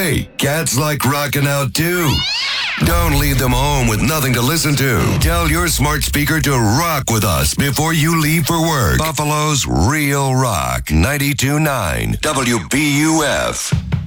Hey, cats like rocking out too. Don't leave them home with nothing to listen to. Tell your smart speaker to rock with us before you leave for work. Buffalo's Real Rock, 92.9 WBUF.